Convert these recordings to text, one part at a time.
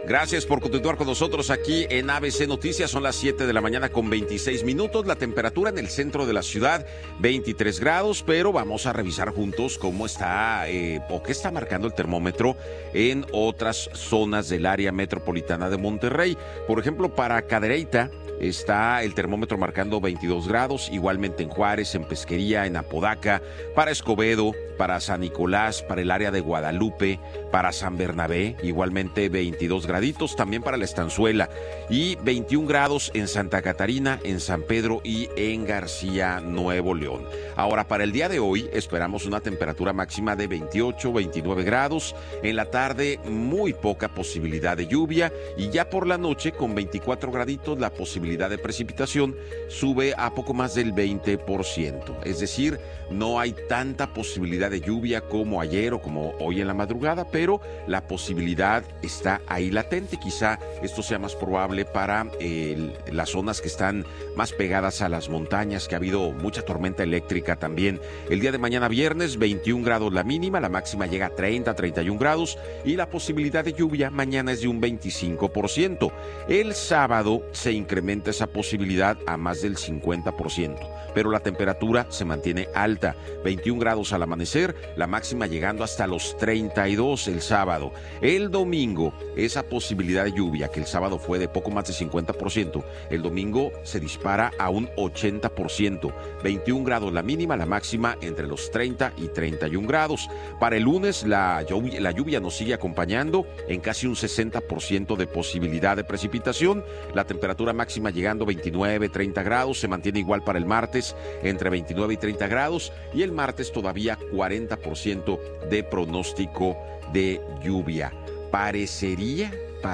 Gracias por continuar con nosotros aquí en ABC Noticias. Son las 7 de la mañana con 26 minutos. La temperatura en el centro de la ciudad, 23 grados, pero vamos a revisar juntos cómo está o qué está marcando el termómetro en otras zonas del área metropolitana de Monterrey. Por ejemplo, para Cadereyta está el termómetro marcando 22 grados, igualmente en Juárez, en Pesquería, en Apodaca, para Escobedo, para San Nicolás, para el área de Guadalupe, para San Bernabé, igualmente 22 graditos, también para la Estanzuela, y 21 grados en Santa Catarina, en San Pedro y en García, Nuevo León. Ahora, para el día de hoy, esperamos una temperatura máxima de 28, 29 grados, en la tarde muy poca posibilidad de lluvia, y ya por la noche, con 24 graditos, la posibilidad de precipitación sube a poco más del 20%, es decir, no hay tanta posibilidad de lluvia como ayer o como hoy en la madrugada, pero la posibilidad está ahí latente. Quizá esto sea más probable para las zonas que están más pegadas a las montañas, que ha habido mucha tormenta eléctrica también. El día de mañana viernes, 21 grados la mínima, la máxima llega a 30, 31 grados y la posibilidad de lluvia mañana es de un 25%. El sábado se incrementa esa posibilidad a más del 50%, pero la temperatura se mantiene alta, 21 grados al amanecer, la máxima llegando hasta los 32 el sábado. El domingo, esa posibilidad de lluvia, que el sábado fue de poco más de 50%, el domingo se dispara a un 80%, 21 grados la mínima, la máxima entre los 30 y 31 grados. Para el lunes, la lluvia nos sigue acompañando en casi un 60% de posibilidad de precipitación, la temperatura máxima llegando a 29, 30 grados, se mantiene igual para el martes, entre 29 y 30 grados, y el martes todavía 40% de pronóstico de lluvia. Parecería,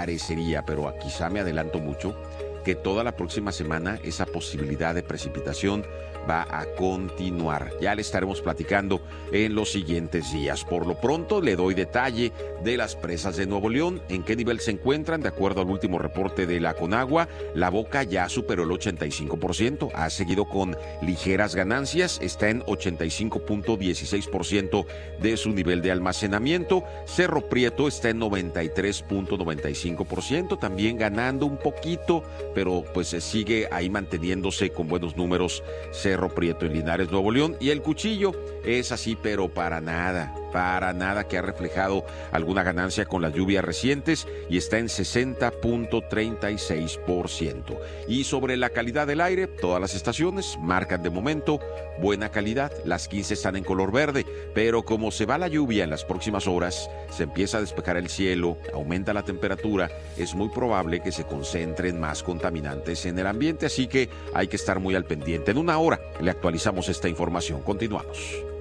pero quizá me adelanto mucho, que toda la próxima semana esa posibilidad de precipitación va a continuar. Ya le estaremos platicando en los siguientes días. Por lo pronto, le doy detalle de las presas de Nuevo León, en qué nivel se encuentran. De acuerdo al último reporte de la Conagua, La Boca ya superó el 85%, ha seguido con ligeras ganancias, está en 85.16% de su nivel de almacenamiento. Cerro Prieto está en 93.95%, también ganando un poquito, pero pues se sigue ahí manteniéndose con buenos números Cerro Prieto en Linares, Nuevo León. Y el Cuchillo es así, pero para nada que ha reflejado alguna ganancia con las lluvias recientes y está en 60.36%. Y sobre la calidad del aire, todas las estaciones marcan de momento buena calidad. Las 15 están en color verde, pero como se va la lluvia en las próximas horas, se empieza a despejar el cielo, aumenta la temperatura, es muy probable que se concentren más contaminantes en el ambiente, así que hay que estar muy al pendiente. En una hora le actualizamos esta información. Continuamos.